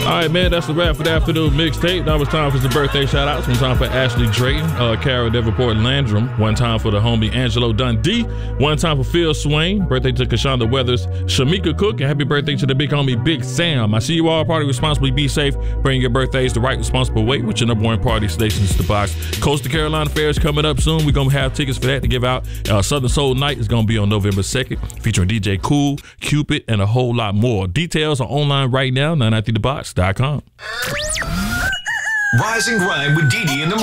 All right, man, that's the wrap for the afternoon mixtape. Now it's time for some birthday shout-outs. One time for Ashley Drayton, Cara Davenport Landrum. One time for the homie Angelo Dundee. One time for Phil Swain. Birthday to Kashonda Weathers, Shamika Cook, and happy birthday to the big homie Big Sam. I see you all. Party responsibly. Be safe. Bring your birthdays the right responsible way with your number one party stations, The Box. Coastal Carolina Fair is coming up soon. We're going to have tickets for that to give out. Southern Soul Night is going to be on November 2nd, featuring DJ Cool, Cupid, and a whole lot more. Details are online right now, 993thebox.com. Rise and Grind with Didi in the morning.